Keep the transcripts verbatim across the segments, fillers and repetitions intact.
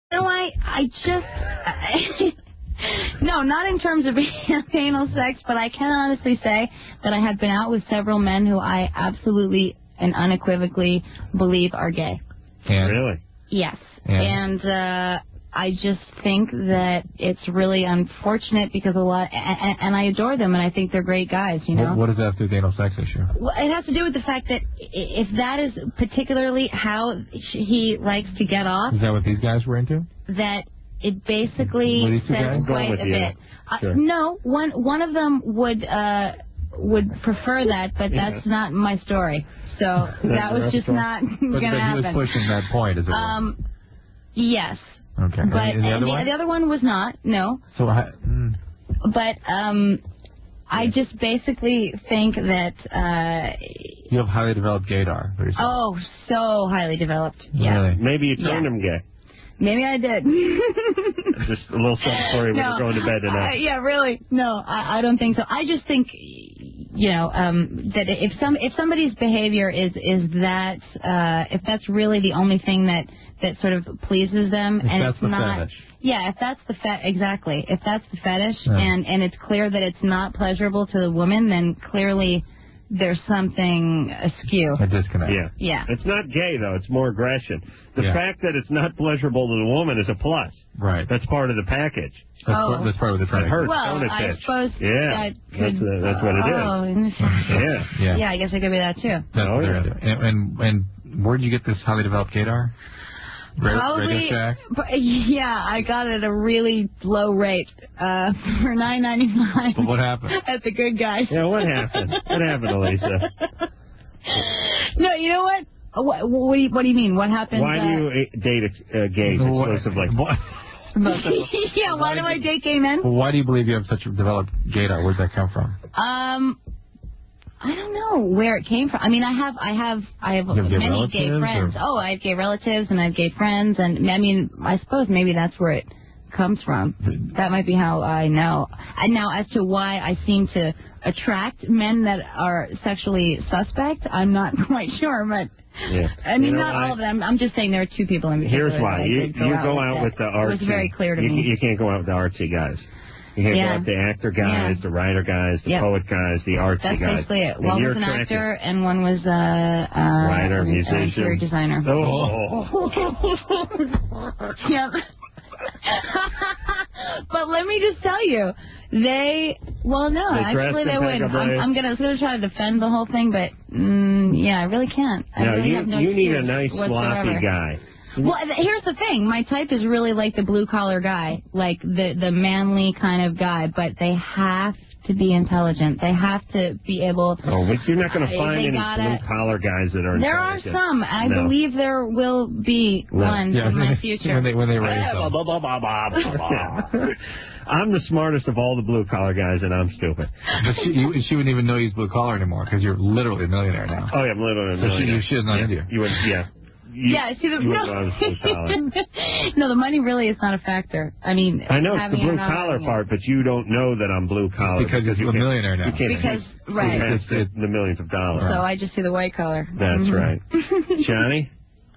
No, I, I just, no, not in terms of anal sex, but I can honestly say that I have been out with several men who I absolutely and unequivocally believe are gay. And? Really? Yes. And, and uh, I just think that it's really unfortunate because a lot, and, and I adore them, and I think they're great guys, you know? What, what does that have to do with the anal sex issue? Well, it has to do with the fact that if that is particularly how he likes to get off, Is that what these guys were into? that it basically Were these two says guys? quite a you. bit. Sure. Uh, no, one one of them would uh, would prefer that, but Yeah. that's not my story. So that was just not But, going but to he happen. was pushing that point, is it? Um, yes. Okay. But and the and other the, one? the other one was not. No. So, I, mm, But um, I just basically think that. Uh, you have highly developed gaydar. oh, so highly developed. Yeah. Really? Maybe you turned Yeah. him gay. Maybe I did. Just a little something for you when No, you're going to bed tonight. I, yeah, really. No, I, I don't think so. I just think, you know, um, that if some if somebody's behavior is is that uh, if that's really the only thing that that sort of pleases them, If and that's it's the not. fetish. Yeah, if that's the fe- exactly. If that's the fetish, Yeah. and and it's clear that it's not pleasurable to the woman, then clearly there's something askew. A disconnect. Yeah. Yeah. It's not gay, though. It's more aggression. The Yeah. fact that it's not pleasurable to the woman is a plus. Right. That's part of the package. That's, Oh. part, that's part of the That training. hurts, Well, don't it, I bitch? suppose Yeah. that could. That's, uh, that's what it is. Oh, Yeah. Yeah. yeah, I guess it could be that too. That's Oh, what they're yeah. into. And, and, and where did you get this highly developed gaydar? Radio, Probably, Radio Shack? but, yeah, I got it at a really low rate uh, for nine ninety nine. But what happened? At the Good Guys. Yeah, what happened? What happened, Elisa? No, you know what? Uh, What, what, do you, what do you mean? What happened? Why do you uh, date uh, gays What- exclusively? what- yeah, why do I date gay men? Well, why do you believe you have such a developed gaydar? Where'd that come from? Um, I don't know where it came from. I mean, I have, I have, I have, You have gay many gay relatives, friends. or- Oh, I have gay relatives and I have gay friends, and I mean, I suppose maybe that's where it comes from. That might be how I know. And now, as to why I seem to attract men that are sexually suspect, I'm not quite sure, but. Yeah. I mean, You know, not I- all of them. I'm just saying there are two people in particular. Here's why. that I You, could you out go out that with the artsy. It was very clear to you, me. You can't go out with the artsy guys. You can't Yeah. go out with the actor guys, Yeah. the writer guys, the Yep. poet guys, the artsy That's guys. basically it. And One you're was an attracted- actor and one was uh, uh, Writer, an musician. interior designer. Oh. Yep. But let me just tell you, they, well, no, They dressed actually they wouldn't. I'm, impeccably. I'm gonna, gonna try to defend the whole thing, but mm, yeah, I really can't. I No, really you have no you need a excuse nice sloppy whatsoever. guy. Well, th- here's the thing. My type is really like the blue collar guy, like the the manly kind of guy, but they have to be intelligent. They have to be able. Oh, but you're not going to I- find they any gotta- blue collar guys that are. There are intelligent. some. I No. believe there will be No. one Yeah, in my future. when they when they raise Yeah, them. blah, blah, blah, blah, blah, blah. I'm the smartest of all the blue collar guys, and I'm stupid. But she, you, she wouldn't even know he's blue collar anymore because you're literally a millionaire now. Oh, yeah, I'm literally a So she, millionaire. she is not yeah. into you. You would, yeah. You, yeah, see the you no, wouldn't know I was blue collar. no, the money really is not a factor. I mean, I know it's having the it or blue not collar having it. part, but you don't know that I'm blue collar Because you're you a can't- millionaire now. You can't Because see right. past It's- it's- the, the millions of dollars. So I just see the white collar. That's Mhm. right. Johnny?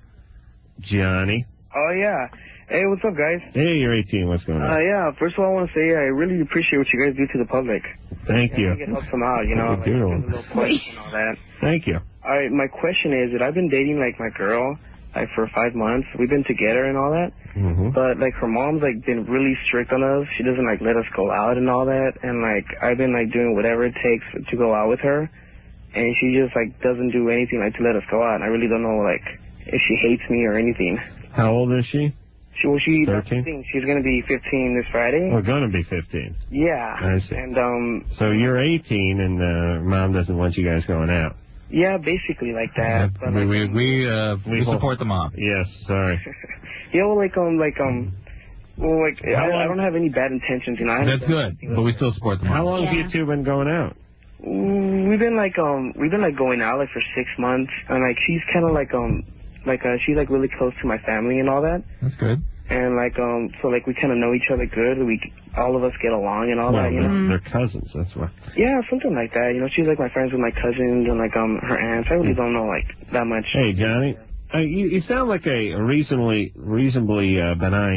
Johnny? Oh, yeah. Hey, what's up, guys? Hey, you're eighteen. What's going on? Uh, yeah, first of all, I want to say I really appreciate what you guys do to the public. Thank I you. think it helps them out, you know, You like, do. give a little push and all that. Thank you. All right, my question is that I've been dating, like, my girl, like, for five months. We've been together and all that. Mm-hmm. But, like, her mom's, like, been really strict on us. She doesn't, like, let us go out and all that. And, like, I've been, like, doing whatever it takes to go out with her. And she just, like, doesn't do anything, like, to let us go out. And I really don't know, like, if she hates me or anything. How old is she? She, well, she, that's the thirteen? thing. She's going to be fifteen this Friday. We're going to be fifteen. Yeah. I see. And, um, So you're eighteen, and uh, mom doesn't want you guys going out. yeah, basically like that. But, we like, we we, uh, we We support the mom. Yes, sorry. yeah, well, like, um, like, um, well, like, How I, long- I don't have any bad intentions, you know. I That's haven't done good, anything but we with still support the How mom. long have Yeah. you two been going out? her. Mm, We've been like, um, we've been like going out like for six months, and like she's kind of like, um, like, uh, she's like really close to my family and all that. That's good. And like, um, so like we kind of know each other good. We, all of us get along and all Well, that, you know. they're, they're cousins, that's why. Yeah, something like that. You know, she's like my friends with my cousins and like um her aunts. I really don't know like that much. Hey, Johnny, uh, you, you sound like a reasonably, reasonably uh, benign